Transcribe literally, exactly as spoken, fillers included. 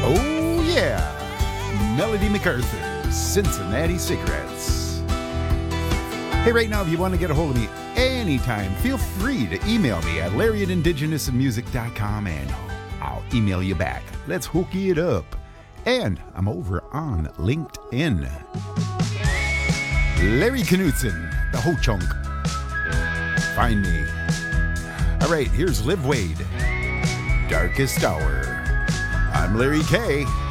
Oh, yeah. Melody MacArthur, Cincinnati Cigarettes. Hey, right now, if you want to get a hold of me anytime, feel free to email me at larry at indigenous music dot com and I'll email you back. Let's hook it up. And I'm over on LinkedIn. Larry Knutson, the Ho Chunk. Find me. All right, here's Liv Wade, Darkest Hour. I'm Larry K.